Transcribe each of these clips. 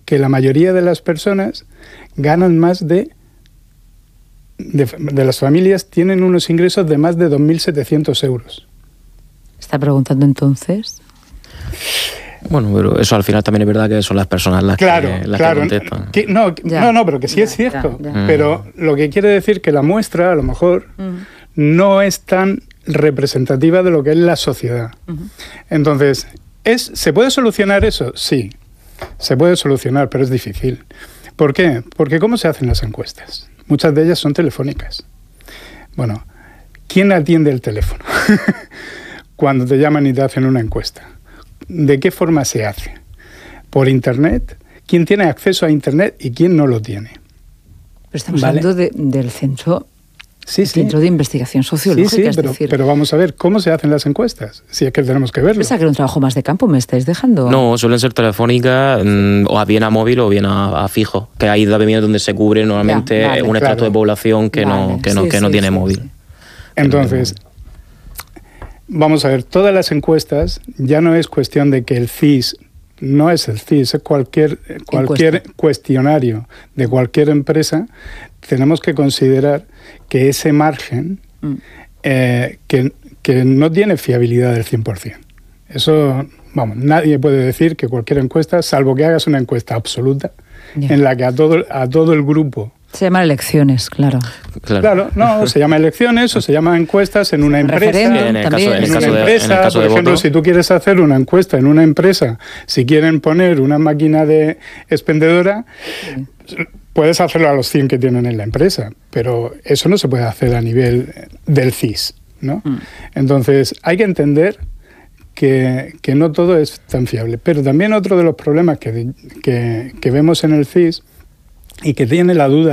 que la mayoría de las personas ganan más de las familias tienen unos ingresos de más de 2.700 euros. ¿Está preguntando entonces? Bueno, pero eso al final también es verdad que son las personas las que contestan. No, pero que sí es cierto. Pero lo que quiere decir que la muestra, a lo mejor, no es tan representativa de lo que es la sociedad. Entonces, ¿se puede solucionar eso? Sí, se puede solucionar, pero es difícil. ¿Por qué? Porque ¿cómo se hacen las encuestas? Muchas de ellas son telefónicas. Bueno, ¿quién atiende el teléfono cuando te llaman y te hacen una encuesta? ¿De qué forma se hace? ¿Por Internet? ¿Quién tiene acceso a Internet y quién no lo tiene? Pero estamos hablando del Centro de Investigación Sociológica. Pero vamos a ver, ¿cómo se hacen las encuestas? Si es que tenemos que verlo. ¿Pensaba que era un trabajo más de campo? ¿Me estáis dejando? No, suelen ser telefónicas, o bien a móvil o bien a fijo. Que ahí es donde se cubre normalmente un estrato de población que no tiene móvil. Entonces, vamos a ver, todas las encuestas, ya no es cuestión de que el CIS, no es el CIS, es cualquier cuestionario de cualquier empresa, tenemos que considerar que ese margen que no tiene fiabilidad del 100%. Eso, nadie puede decir que cualquier encuesta, salvo que hagas una encuesta absoluta, en la que a todo el grupo... Se llaman elecciones, claro. No, se llama elecciones o se llama encuestas en una empresa. En el caso por ejemplo, si tú quieres hacer una encuesta en una empresa, si quieren poner una máquina de expendedora, puedes hacerlo a los 100 que tienen en la empresa, pero eso no se puede hacer a nivel del CIS, ¿no? Entonces, hay que entender que no todo es tan fiable. Pero también otro de los problemas que vemos en el CIS y que tiene la duda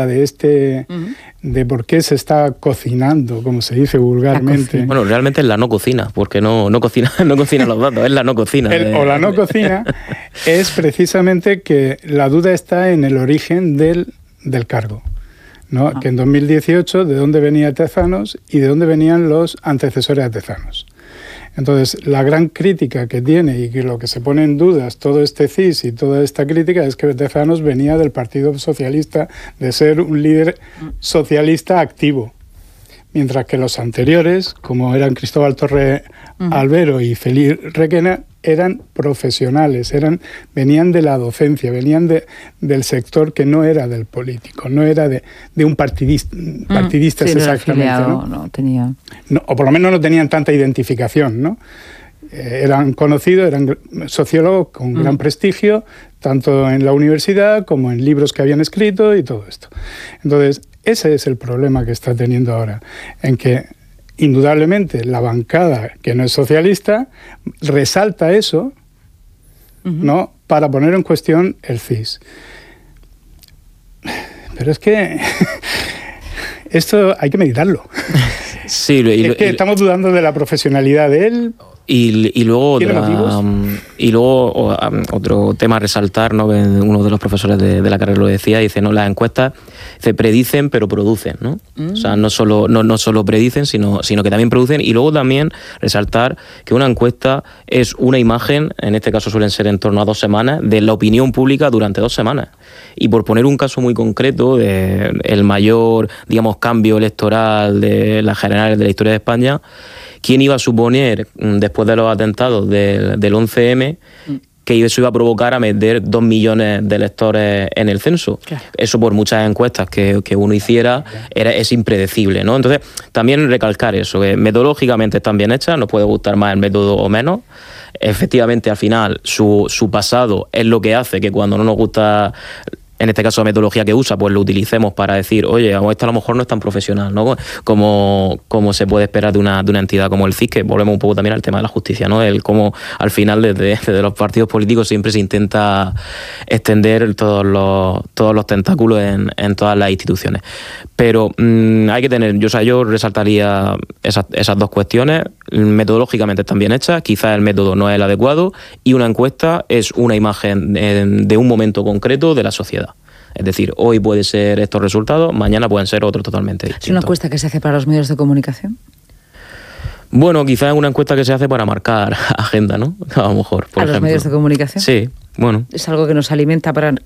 de por qué se está cocinando, como se dice vulgarmente. Bueno, realmente es la no cocina, porque no cocina los datos, es la no cocina. La no cocina es precisamente que la duda está en el origen del cargo, ¿no? Que en 2018, ¿de dónde venía Tezanos y de dónde venían los antecesores a Tezanos? Entonces, la gran crítica que tiene y que lo que se pone en dudas todo este CIS y toda esta crítica es que Tezanos venía del Partido Socialista, de ser un líder socialista activo, mientras que los anteriores, como eran Cristóbal Torre Albero y Félix Requena, eran profesionales, venían de la docencia, venían del sector que no era del político, no era de un partidistas exactamente. No tenía. O por lo menos no tenían tanta identificación, ¿no? Eran conocidos, eran sociólogos con gran prestigio, tanto en la universidad como en libros que habían escrito y todo esto. Entonces, ese es el problema que está teniendo ahora, en que indudablemente la bancada que no es socialista resalta eso, ¿no?, para poner en cuestión el CIS. Pero es que esto hay que meditarlo. Sí, es que estamos dudando de la profesionalidad de él. Y luego otro tema a resaltar, ¿no? Uno de los profesores de la carrera lo decía, dice, no, las encuestas se predicen pero producen, ¿no? O sea, no solo predicen, sino que también producen. Y luego también resaltar que una encuesta es una imagen, en este caso suelen ser en torno a 2 semanas, de la opinión pública durante 2 semanas. Y por poner un caso muy concreto, el mayor, digamos, cambio electoral de las generales de la historia de España, ¿quién iba a suponer, después de los atentados del 11M, que eso iba a provocar a meter 2 millones de electores en el censo? Claro. Eso, por muchas encuestas que uno hiciera, es impredecible, ¿no? Entonces, también recalcar eso, que metodológicamente están bien hechas, nos puede gustar más el método o menos. Efectivamente, al final, su pasado es lo que hace que cuando no nos gusta, en este caso la metodología que usa, pues lo utilicemos para decir, oye, esto a lo mejor no es tan profesional, ¿no? Como se puede esperar de una entidad como el CIS, que volvemos un poco también al tema de la justicia, ¿no? El cómo al final desde los partidos políticos siempre se intenta extender todos los tentáculos en todas las instituciones. Pero hay que tener, yo resaltaría esas 2 cuestiones. Metodológicamente están bien hechas, quizás el método no es el adecuado, y una encuesta es una imagen de un momento concreto de la sociedad. Es decir, hoy puede ser estos resultados, mañana pueden ser otros totalmente distintos. ¿Es una encuesta que se hace para los medios de comunicación? Bueno, quizás es una encuesta que se hace para marcar agenda, ¿no? A lo mejor, por ejemplo. ¿A los medios de comunicación? Sí, bueno. ¿Es algo que nos alimenta para